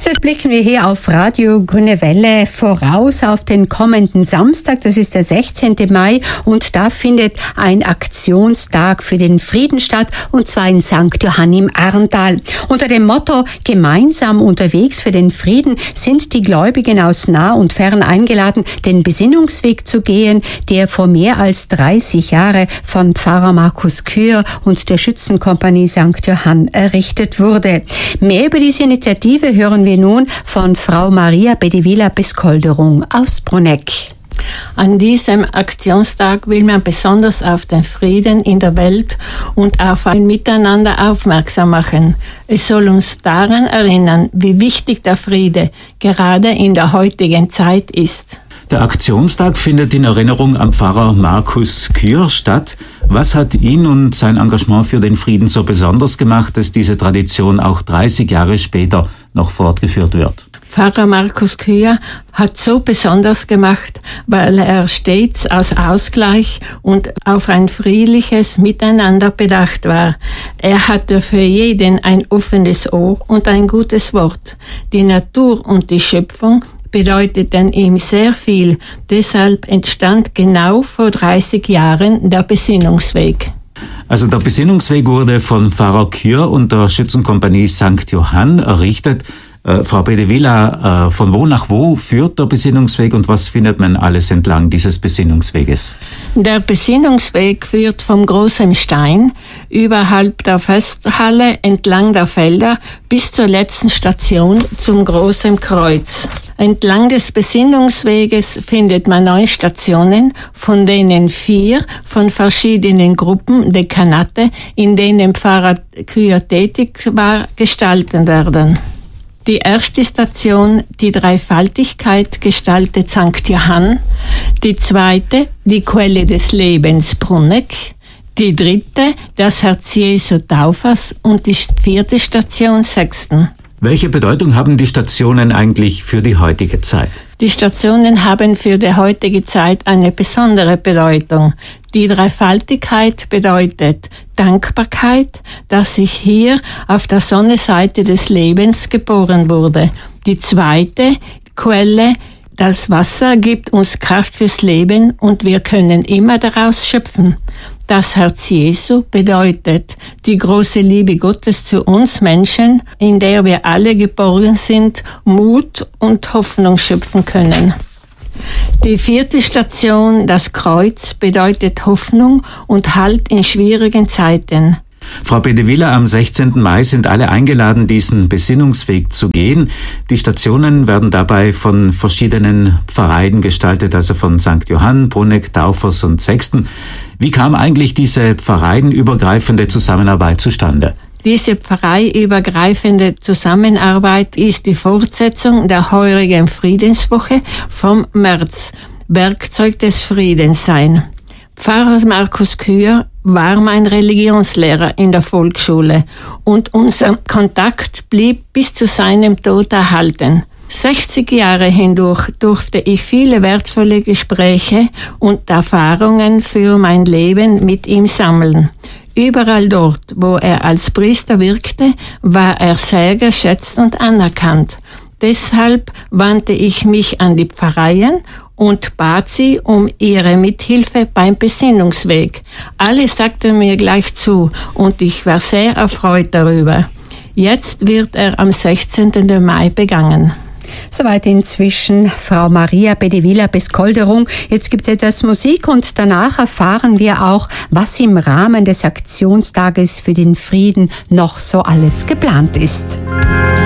Jetzt blicken wir hier auf Radio Grüne Welle voraus auf den kommenden Samstag. Das ist der 16. Mai und da findet ein Aktionstag für den Frieden statt, und zwar in St. Johann im Arntal. Unter dem Motto "Gemeinsam unterwegs für den Frieden" sind die Gläubigen aus nah und fern eingeladen, den Besinnungsweg zu gehen, der vor mehr als 30 Jahren von Pfarrer Markus Kür und der Schützenkompanie St. Johann errichtet wurde. Mehr über diese Initiative hören wir nun von Frau Maria Bedevila-Beskolderung aus Bruneck. An diesem Aktionstag will man besonders auf den Frieden in der Welt und auf ein Miteinander aufmerksam machen. Es soll uns daran erinnern, wie wichtig der Friede gerade in der heutigen Zeit ist. Der Aktionstag findet in Erinnerung an Pfarrer Markus Kür statt. Was hat ihn und sein Engagement für den Frieden so besonders gemacht, dass diese Tradition auch 30 Jahre später noch fortgeführt wird? Pfarrer Markus Kür hat so besonders gemacht, weil er stets aus Ausgleich und auf ein friedliches Miteinander bedacht war. Er hatte für jeden ein offenes Ohr und ein gutes Wort. Die Natur und die Schöpfung bedeuteten ihm sehr viel. Deshalb entstand genau vor 30 Jahren der Besinnungsweg. Also der Besinnungsweg wurde von Pfarrer Kür und der Schützenkompanie St. Johann errichtet. Frau Bedevila, von wo nach wo führt der Besinnungsweg und was findet man alles entlang dieses Besinnungsweges? Der Besinnungsweg führt vom Großen Stein überhalb der Festhalle entlang der Felder bis zur letzten Station zum Großen Kreuz. Entlang des Besinnungsweges findet man 9 Stationen, von denen 4 von verschiedenen Gruppen Dekanate, in denen Pfarrer Kür tätig war, gestalten werden. Die erste Station, die Dreifaltigkeit, gestaltet St. Johann. Die zweite, die Quelle des Lebens, Bruneck. Die dritte, das Herz Jesu Taufers. Und die 4. Station, Sexten. Welche Bedeutung haben die Stationen eigentlich für die heutige Zeit? Die Stationen haben für die heutige Zeit eine besondere Bedeutung. Die Dreifaltigkeit bedeutet Dankbarkeit, dass ich hier auf der Sonnenseite des Lebens geboren wurde. Die zweite Quelle, das Wasser, gibt uns Kraft fürs Leben und wir können immer daraus schöpfen. Das Herz Jesu bedeutet die große Liebe Gottes zu uns Menschen, in der wir alle geborgen sind, Mut und Hoffnung schöpfen können. Die 4. Station, das Kreuz, bedeutet Hoffnung und Halt in schwierigen Zeiten. Frau Bedevila, am 16. Mai sind alle eingeladen, diesen Besinnungsweg zu gehen. Die Stationen werden dabei von verschiedenen Pfarreien gestaltet, also von St. Johann, Bruneck, Taufers und Sexten. Wie kam eigentlich diese pfarreienübergreifende Zusammenarbeit zustande? Diese pfarreiübergreifende Zusammenarbeit ist die Fortsetzung der heurigen Friedenswoche vom März, Werkzeug des Friedens sein. Pfarrer Markus Kür war mein Religionslehrer in der Volksschule und unser Kontakt blieb bis zu seinem Tod erhalten. 60 Jahre hindurch durfte ich viele wertvolle Gespräche und Erfahrungen für mein Leben mit ihm sammeln. Überall dort, wo er als Priester wirkte, war er sehr geschätzt und anerkannt. Deshalb wandte ich mich an die Pfarreien und bat sie um ihre Mithilfe beim Besinnungsweg. Alle sagten mir gleich zu und ich war sehr erfreut darüber. Jetzt wird er am 16. Mai begangen. Soweit inzwischen Frau Maria Bedevila-Beskolderung. Jetzt gibt es etwas Musik und danach erfahren wir auch, was im Rahmen des Aktionstages für den Frieden noch so alles geplant ist.